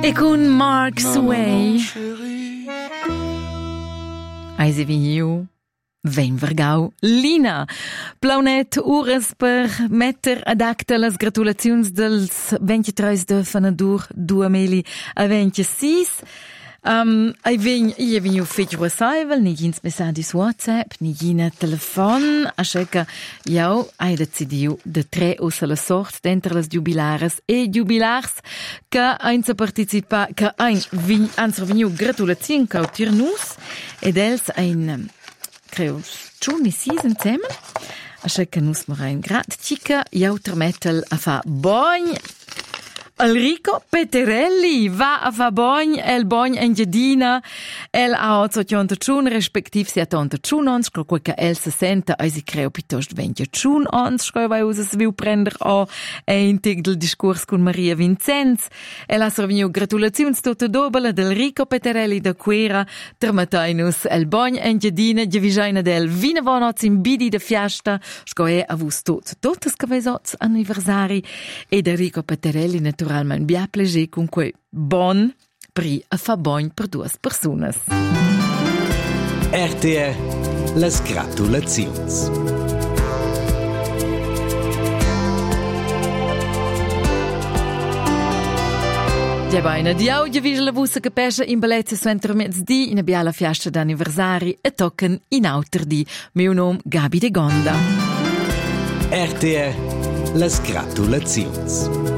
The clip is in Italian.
E con Mark Sway Eisi vegniu Ven vergau Lina. Plaunet ures per metter ad acta las gratulaziuns dels 23 de Fanadur 2026. Io vegno fetch wasaivel, ni gins messaggis WhatsApp, ni gina telefon, asche che io hai decidiu de tre usa la sort dentro las jubilares e jubilars che einza participa, che ein anser vegnu gratulazion cauturnus ed els ein creo giorni sis insieme. Asche che nus morein grat tica io termetel a fa bogn. Enrico Peterelli va a fa bogn, el bogn en Giardina, el ha 81 respektiv si ha 81 ans, quel che el se senta, si creo piuttosto 21 ans, scoi vai usa se viu prender a in teg del discurs con Maria Vincenz. El ha servivio gratulazions tutta dobela del Enrico Peterelli da Quera, termatainus el bogn en Giardina, giavijaina del vinavonoz in bidi de fiasta, scoi avus totes cavesots anniversari, ed Enrico Peterelli naturalmente bia pleger con quei bon pri a fa bogn per duas personas. RTR las gratulazions. Ja beina di audio visa la vusa che pesce in bellezza suentra mezzdi in abbia la fiesta d'anniversari e tocken in auter di mio nom Gabi de Gonda. RTR las gratulazions.